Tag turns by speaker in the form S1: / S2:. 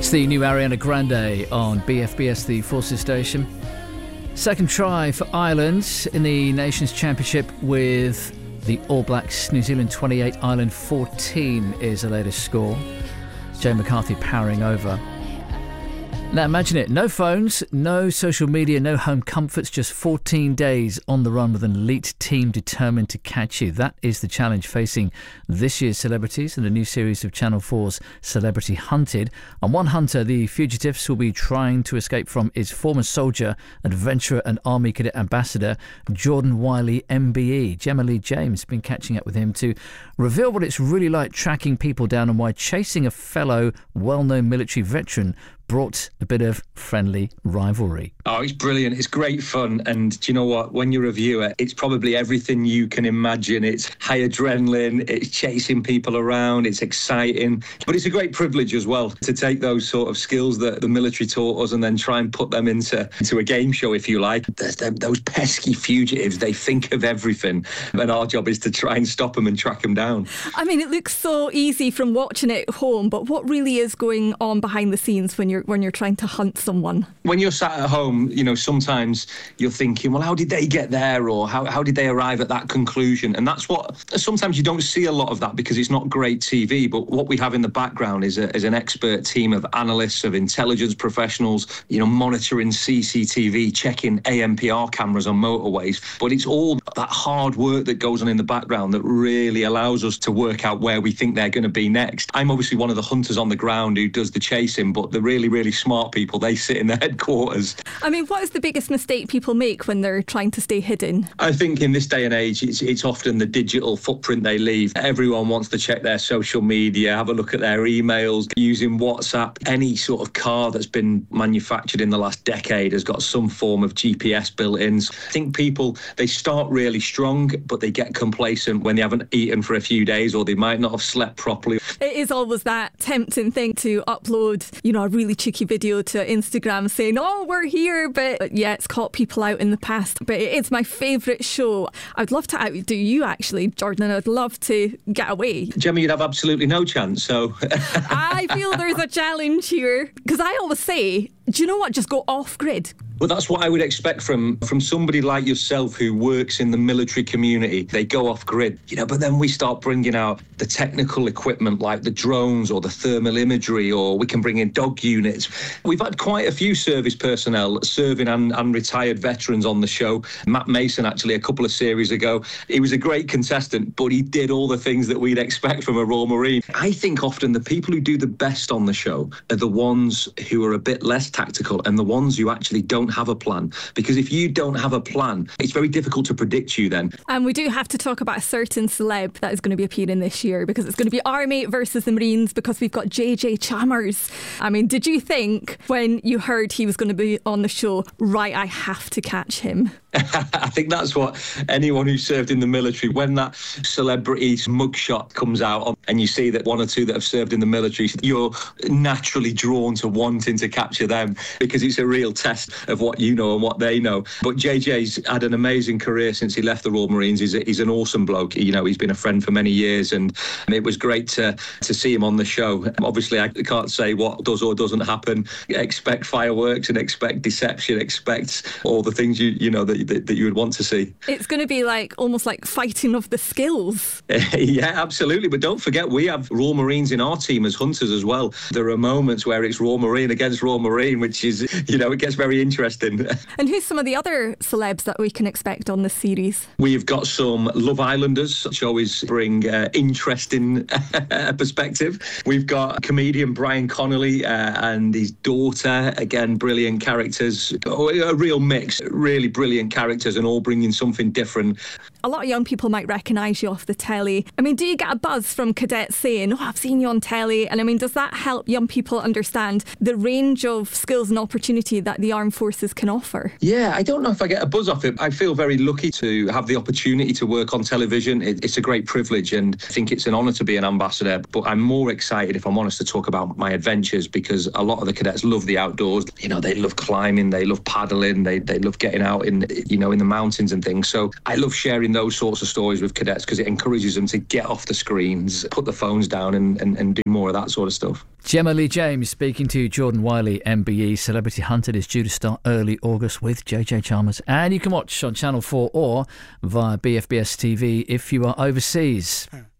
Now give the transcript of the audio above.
S1: It's the new Ariana Grande on BFBS, the Forces station. Second try for Ireland in the Nations Championship with the All Blacks. New Zealand 28, Ireland 14 is the latest score. Joe McCarthy powering over. Now imagine it, no phones, no social media, no home comforts, just 14 days on the run with an elite team determined to catch you. That is the challenge facing this year's celebrities in the new series of Channel 4's Celebrity Hunted. And one hunter the fugitives will be trying to escape from is former soldier, adventurer and Army Cadet Ambassador Jordan Wiley MBE. Gemma Lee James has been catching up with him to reveal what it's really like tracking people down and why chasing a fellow well-known military veteran brought a bit of friendly rivalry.
S2: Oh, it's brilliant. It's great fun. And do you know what? When you review it, it's probably everything you can imagine. It's high adrenaline. It's chasing people around. It's exciting. But it's a great privilege as well to take those sort of skills that the military taught us and then try and put them into a game show, if you like. Those pesky fugitives, they think of everything. And our job is to try and stop them and track them down.
S3: I mean, it looks so easy from watching it at home, but what really is going on behind the scenes when you're trying to hunt someone?
S2: When you're sat at home, you know, sometimes you're thinking, well, how did they get there? Or how did they arrive at that conclusion? And that's what, sometimes you don't see a lot of that because it's not great TV. But what we have in the background is an expert team of analysts, of intelligence professionals, you know, monitoring CCTV, checking ANPR cameras on motorways. But it's all that hard work that goes on in the background that really allows us to work out where we think they're going to be next. I'm obviously one of the hunters on the ground who does the chasing, but the really smart people, they sit in their headquarters.
S3: I mean, what is the biggest mistake people make when they're trying to stay hidden?
S2: I think in this day and age, it's often the digital footprint they leave. Everyone wants to check their social media, have a look at their emails, using WhatsApp. Any sort of car that's been manufactured in the last decade has got some form of GPS built-ins. I think people, they start really strong, but they get complacent when they haven't eaten for a few days or they might not have slept properly.
S3: It is always that tempting thing to upload, you know, a really cheeky video to Instagram saying, oh, we're here, but yeah, it's caught people out in the past. But it's my favourite show. I'd love to outdo you, actually, Jordan. I'd love to get away.
S2: Gemma, you'd have absolutely no chance, so...
S3: I feel there's a challenge here. Because I always say, do you know what? Just go off-grid.
S2: Well, that's what I would expect from somebody like yourself who works in the military community. They go off grid, you know, but then we start bringing out the technical equipment like the drones or the thermal imagery, or we can bring in dog units. We've had quite a few service personnel, serving and retired veterans on the show. Matt Mason, actually, a couple of series ago, he was a great contestant, but he did all the things that we'd expect from a Royal Marine. I think often the people who do the best on the show are the ones who are a bit less tactical and the ones who actually don't have a plan, because if you don't have a plan, it's very difficult to predict you then.
S3: And we do have to talk about a certain celeb that is going to be appearing this year, because it's going to be Army versus the Marines, because we've got JJ Chalmers. I mean, did you think when you heard he was going to be on the show, right, I have to catch him?
S2: I think that's what anyone who served in the military, when that celebrity's mugshot comes out and you see that one or two that have served in the military, you're naturally drawn to wanting to capture them because it's a real test of what you know and what they know. But JJ's had an amazing career since he left the Royal Marines. He's an awesome bloke. You know, he's been a friend for many years, and it was great to see him on the show. Obviously, I can't say what does or doesn't happen. Expect fireworks and expect deception, expect all the things you know that you would want to see.
S3: It's going to be like almost like fighting of the skills.
S2: Yeah, absolutely. But don't forget, we have Royal Marines in our team as hunters as well. There are moments where it's Royal Marine against Royal Marine, which is, you know, it gets very interesting.
S3: And who's some of the other celebs that we can expect on this series?
S2: We've got some Love Islanders, which always bring interesting perspective. We've got comedian Brian Connolly and his daughter, again, brilliant characters. A real mix, really brilliant characters, and all bringing something different.
S3: A lot of young people might recognise you off the telly. I mean, do you get a buzz from cadets saying, oh, I've seen you on telly? And I mean, does that help young people understand the range of skills and opportunity that the armed forces can offer?
S2: Yeah, I don't know if I get a buzz off it. I feel very lucky to have the opportunity to work on television. It's a great privilege, and I think it's an honour to be an ambassador. But I'm more excited, if I'm honest, to talk about my adventures, because a lot of the cadets love the outdoors. You know, they love climbing, they love paddling, they love getting out in the mountains and things. So I love sharing doing those sorts of stories with cadets because it encourages them to get off the screens, put the phones down and do more of that sort of stuff.
S1: Gemma Lee James speaking to Jordan Wiley, MBE. Celebrity Hunted is due to start early August with JJ Chalmers. And you can watch on Channel 4 or via BFBS TV if you are overseas.